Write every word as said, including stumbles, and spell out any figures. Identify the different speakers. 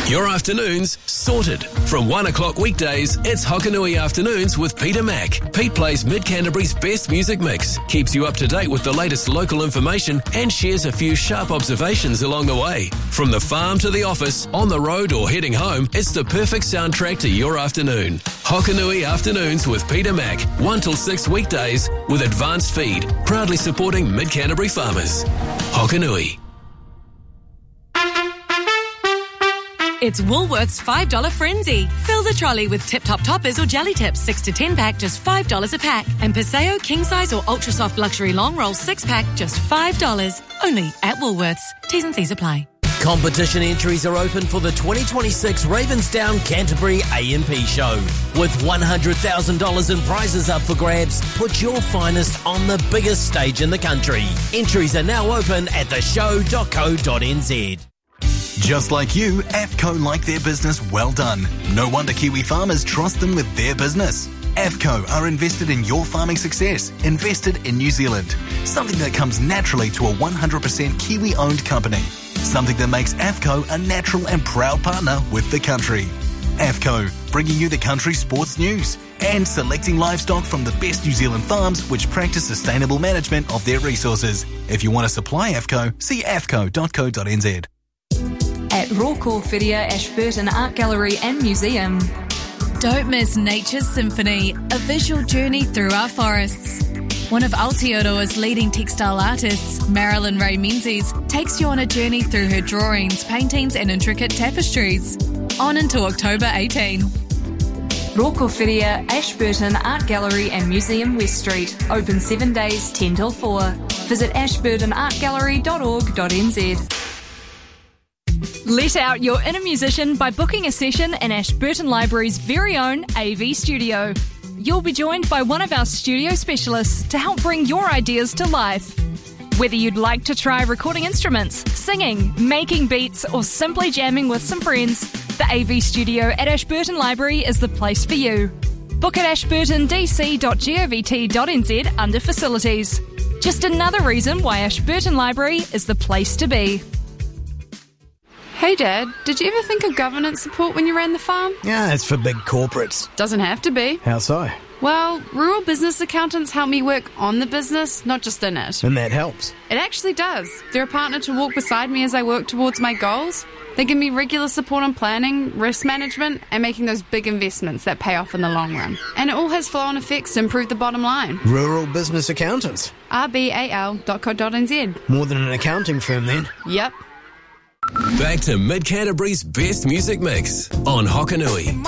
Speaker 1: Your afternoons sorted. From one o'clock weekdays, it's Hokanui Afternoons with Peter Mack. Pete plays Mid-Canterbury's best music mix, keeps you up to date with the latest local information and shares a few sharp observations along the way. From the farm to the office, on the road or heading home, it's the perfect soundtrack to your afternoon. Hokanui Afternoons with Peter Mack, one till six weekdays with Advanced Feed, proudly supporting Mid-Canterbury farmers. Hokanui.
Speaker 2: It's Woolworths five dollar Frenzy. Fill the trolley with Tip Top Toppers or Jelly Tips six to ten pack, just five dollars a pack. And Paseo King Size or Ultra Soft Luxury Long Roll six pack, just five dollars. Only at Woolworths. T's and C's apply.
Speaker 3: Competition entries are open for the twenty twenty-six Ravensdown Canterbury A M P Show. With one hundred thousand dollars in prizes up for grabs, put your finest on the biggest stage in the country. Entries are now open at the show dot co dot n z.
Speaker 4: Just like you, AFCO like their business well done. No wonder Kiwi farmers trust them with their business. AFCO are invested in your farming success, invested in New Zealand. Something that comes naturally to a one hundred percent Kiwi-owned company. Something that makes AFCO a natural and proud partner with the country. AFCO, bringing you the country's sports news and selecting livestock from the best New Zealand farms which practice sustainable management of their resources. If you want to supply AFCO, see a f c o dot co dot n z.
Speaker 5: At Roko Whiria Ashburton Art Gallery and Museum.
Speaker 6: Don't miss Nature's Symphony, a visual journey through our forests. One of Aotearoa's leading textile artists, Marilyn Ray Menzies, takes you on a journey through her drawings, paintings and intricate tapestries. On until October eighteenth.
Speaker 5: Roko Whiria Ashburton Art Gallery and Museum West Street. Open seven days, ten till four. Visit ashburton art gallery dot org dot n z.
Speaker 7: Let out your inner musician by booking a session in Ashburton Library's very own A V Studio. You'll be joined by one of our studio specialists to help bring your ideas to life. Whether you'd like to try recording instruments, singing, making beats, or simply jamming with some friends, the A V Studio at Ashburton Library is the place for you. Book at ashburton d c dot govt dot n z under Facilities. Just another reason why Ashburton Library is the place to be.
Speaker 8: Hey Dad, did you ever think of governance support when you ran the farm?
Speaker 9: Yeah, it's for big corporates.
Speaker 8: Doesn't have to be.
Speaker 9: How so?
Speaker 8: Well, rural business accountants help me work on the business, not just in it.
Speaker 9: And that helps?
Speaker 8: It actually does. They're a partner to walk beside me as I work towards my goals. They give me regular support on planning, risk management, and making those big investments that pay off in the long run. And it all has flow-on effects to improve the bottom line.
Speaker 9: Rural business accountants?
Speaker 8: r b a l dot co dot n z.
Speaker 9: More than an accounting firm then?
Speaker 8: Yep.
Speaker 1: Back to Mid-Canterbury's best music mix on Hokanui.